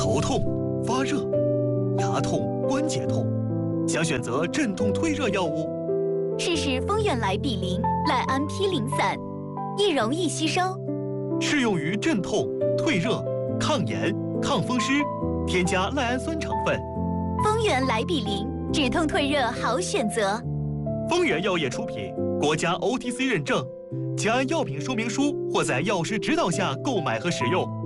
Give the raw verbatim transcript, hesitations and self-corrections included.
头痛、发热、牙痛、关节痛，想选择镇痛退热药物？ 试试丰源来比灵赖氨批灵散，易溶易吸收， 适用于镇痛、退热、抗炎、抗风湿，添加赖氨酸成分。 丰源来比灵，止痛退热好选择。 丰源药业出品，国家 O T C 认证，请按药品说明书或在药师指导下购买和使用。